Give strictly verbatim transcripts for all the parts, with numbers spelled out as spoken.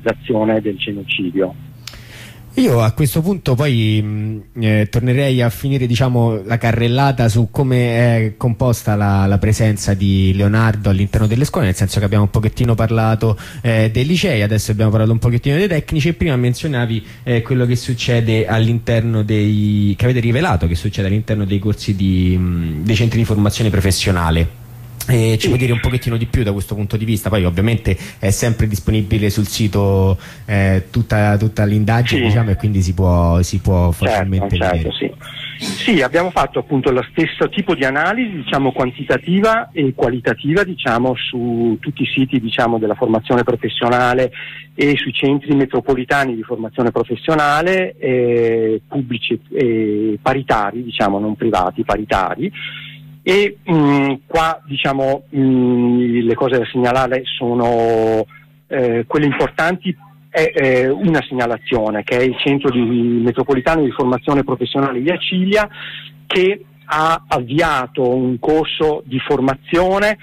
l'azione del genocidio. Io a questo punto poi mh, eh, tornerei a finire, diciamo, la carrellata su come è composta la, la presenza di Leonardo all'interno delle scuole, nel senso che abbiamo un pochettino parlato eh, dei licei, adesso abbiamo parlato un pochettino dei tecnici, e prima menzionavi eh, quello che succede all'interno dei, che avete rivelato che succede all'interno dei corsi di, mh, dei centri di formazione professionale. E ci puoi dire un pochettino di più da questo punto di vista? Poi ovviamente è sempre disponibile sul sito eh, tutta, tutta l'indagine, sì, diciamo, e quindi si può, si può facilmente certo, vedere. certo, sì. Sì, abbiamo fatto appunto lo stesso tipo di analisi, diciamo, quantitativa e qualitativa, diciamo, su tutti i siti, diciamo, della formazione professionale e sui centri metropolitani di formazione professionale, eh, pubblici e paritari, diciamo, non privati, paritari. E mh, qua, diciamo, mh, le cose da segnalare sono eh, quelle importanti. È eh, una segnalazione, che è il centro di, metropolitano di formazione professionale di Acilia, che ha avviato un corso di formazione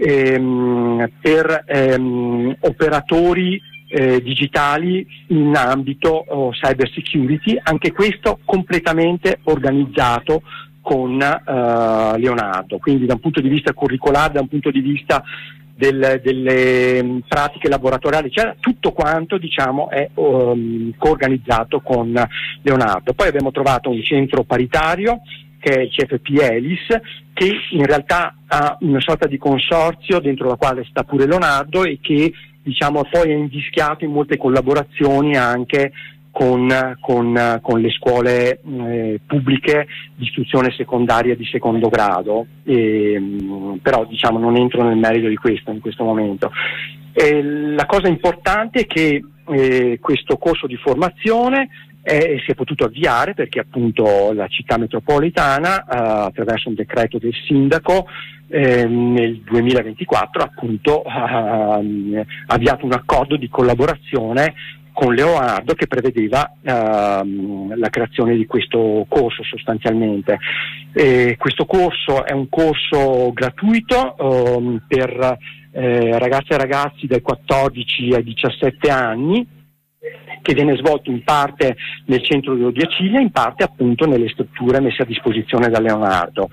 ehm, per ehm, operatori eh, digitali in ambito oh, cyber security, anche questo completamente organizzato con uh, Leonardo, quindi da un punto di vista curricolare, da un punto di vista del, delle um, pratiche laboratoriali, cioè tutto quanto, diciamo, è um, coorganizzato con Leonardo. Poi abbiamo trovato un centro paritario che è il C F P Elis, che in realtà ha una sorta di consorzio dentro la quale sta pure Leonardo e che, diciamo, poi è invischiato in molte collaborazioni anche Con, con, con le scuole eh, pubbliche di istruzione secondaria di secondo grado, e, mh, però, diciamo, non entro nel merito di questo in questo momento. E la cosa importante è che eh, questo corso di formazione eh, si è potuto avviare perché appunto la città metropolitana eh, attraverso un decreto del sindaco eh, nel duemilaventiquattro appunto ha avviato un accordo di collaborazione con Leonardo che prevedeva uh, la creazione di questo corso sostanzialmente. E questo corso è un corso gratuito um, per eh, ragazze e ragazzi dai quattordici ai diciassette anni, che viene svolto in parte nel centro di Acilia, in parte appunto nelle strutture messe a disposizione da Leonardo.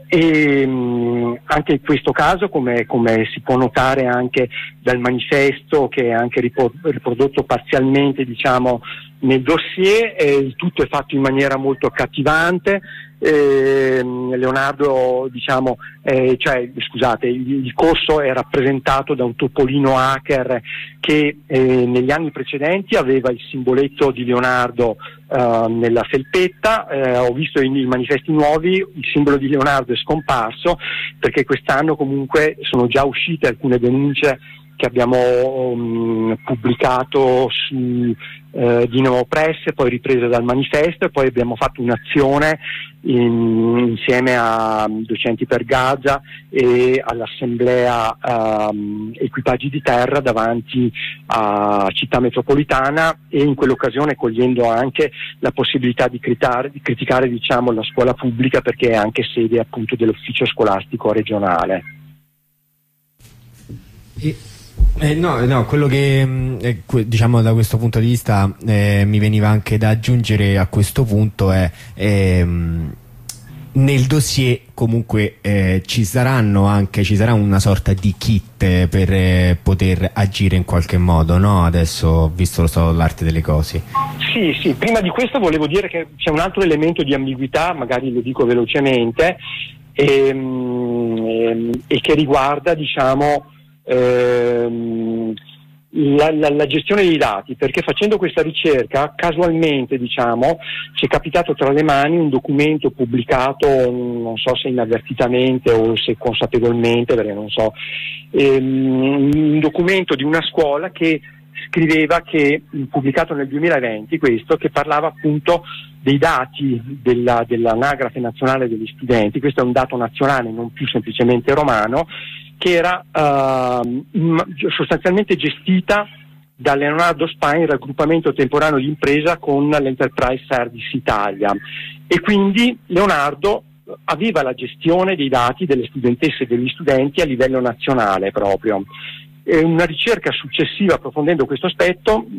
E mh, anche in questo caso, come, come si può notare anche dal manifesto, che è anche riprodotto parzialmente, diciamo, nel dossier, eh, il tutto è fatto in maniera molto accattivante. Eh, Leonardo, diciamo, eh, cioè, scusate, il, il corso è rappresentato da un topolino hacker che eh, negli anni precedenti aveva il simboletto di Leonardo eh, nella felpetta. Eh, ho visto in, in manifesti nuovi il simbolo di Leonardo è scomparso, perché quest'anno comunque sono già uscite alcune denunce che abbiamo um, pubblicato su eh, Dinamo Press, poi riprese dal manifesto, e poi abbiamo fatto un'azione in, insieme a Docenti per Gaza e all'assemblea um, Equipaggi di Terra davanti a Città Metropolitana, e in quell'occasione cogliendo anche la possibilità di criticare, di criticare diciamo, la scuola pubblica, perché è anche sede appunto dell'ufficio scolastico regionale. E... Eh, no, no, quello che eh, diciamo da questo punto di vista eh, mi veniva anche da aggiungere a questo punto è ehm, nel dossier comunque eh, ci saranno anche ci sarà una sorta di kit per eh, poter agire in qualche modo, no? Adesso ho visto lo stato dell'arte delle cose. Sì, sì, prima di questo volevo dire che c'è un altro elemento di ambiguità, magari lo dico velocemente, ehm, e che riguarda, diciamo, Ehm, la, la, la gestione dei dati, perché facendo questa ricerca casualmente, diciamo, ci è capitato tra le mani un documento pubblicato, non so se inavvertitamente o se consapevolmente, perché non so, ehm, un documento di una scuola che scriveva che, pubblicato nel duemilaventi, questo, che parlava appunto dei dati della, dell'anagrafe nazionale degli studenti. Questo è un dato nazionale, non più semplicemente romano, che era uh, sostanzialmente gestita da Leonardo Spine, raggruppamento temporaneo di impresa con l'Enterprise Service Italia, e quindi Leonardo aveva la gestione dei dati delle studentesse e degli studenti a livello nazionale proprio. E una ricerca successiva, approfondendo questo aspetto,